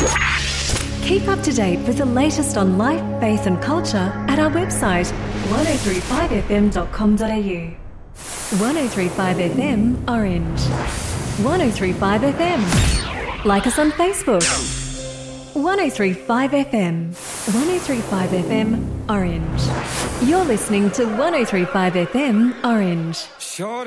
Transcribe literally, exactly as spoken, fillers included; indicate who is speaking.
Speaker 1: Keep up to date with the latest on life, faith and culture at our website one oh three five f m dot com dot a u. one oh three five F M Orange. one oh three five F M. Like us on Facebook. one oh three five F M. one oh three five F M Orange. You're listening to one oh three five F M Orange.